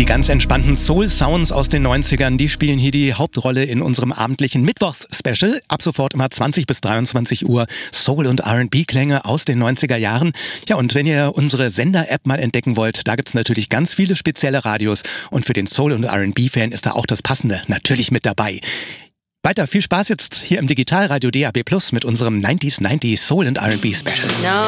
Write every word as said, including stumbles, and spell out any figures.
ganz entspannten Soul-Sounds aus den neunzigern, die spielen hier die Hauptrolle in unserem abendlichen Mittwochs-Special. Ab sofort immer zwanzig bis dreiundzwanzig Uhr Soul- und R und B-Klänge aus den neunziger Jahren. Ja, und wenn ihr unsere Sender-App mal entdecken wollt, da gibt's natürlich ganz viele spezielle Radios. Und für den Soul- und R und B-Fan ist da auch das Passende natürlich mit dabei. Weiter viel Spaß jetzt hier im Digitalradio D A B Plus mit unserem neunzig neunzig Soul- und R und B-Special. No.